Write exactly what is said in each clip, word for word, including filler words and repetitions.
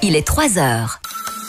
Il est trois heures.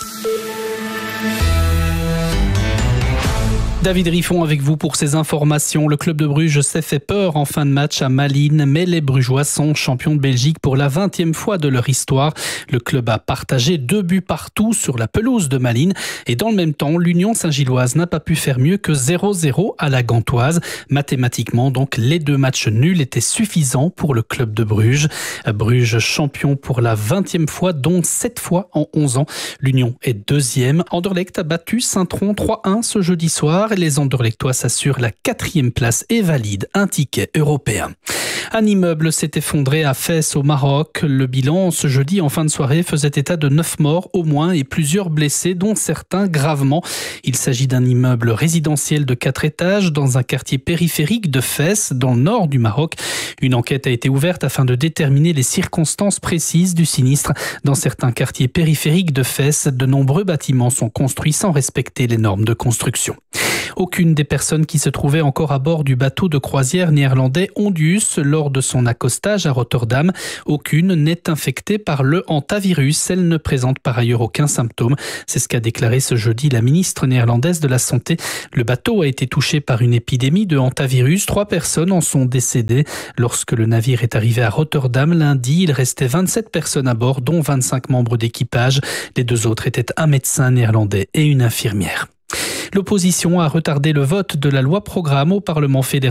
David Riffon avec vous pour ces informations. Le club de Bruges s'est fait peur en fin de match à Malines, mais les Brugeois sont champions de Belgique pour la vingtième fois de leur histoire. Le club a partagé deux buts partout sur la pelouse de Malines et dans le même temps, l'Union Saint-Gilloise n'a pas pu faire mieux que zéro zéro à la Gantoise. Mathématiquement, donc, les deux matchs nuls étaient suffisants pour le club de Bruges. Bruges champion pour la vingtième fois, dont sept fois en onze ans. L'Union est deuxième. Anderlecht a battu Saint-Tron trois un ce jeudi soir. Les Anderlechtois s'assurent la quatrième place et valident un ticket européen. Un immeuble s'est effondré à Fès au Maroc. Le bilan ce jeudi en fin de soirée faisait état de neuf morts au moins et plusieurs blessés, dont certains gravement. Il s'agit d'un immeuble résidentiel de quatre étages dans un quartier périphérique de Fès, dans le nord du Maroc. Une enquête a été ouverte afin de déterminer les circonstances précises du sinistre. Dans certains quartiers périphériques de Fès, de nombreux bâtiments sont construits sans respecter les normes de construction. Aucune des personnes qui se trouvaient encore à bord du bateau de croisière néerlandais Ondius lors de son accostage à Rotterdam, aucune n'est infectée par le hantavirus. Elle ne présente par ailleurs aucun symptôme. C'est ce qu'a déclaré ce jeudi la ministre néerlandaise de la Santé. Le bateau a été touché par une épidémie de hantavirus. Trois personnes en sont décédées. Lorsque le navire est arrivé à Rotterdam lundi, il restait vingt-sept personnes à bord, dont vingt-cinq membres d'équipage. Les deux autres étaient un médecin néerlandais et une infirmière. L'opposition a retardé le vote de la loi programme au Parlement fédéral